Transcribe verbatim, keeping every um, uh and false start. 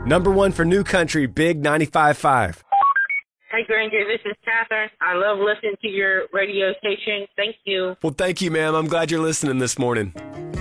Number one for New Country, Big ninety-five point five. Hey, Granger, this is Catherine. I love listening to your radio station. Thank you. Well, thank you, ma'am. I'm glad you're listening this morning.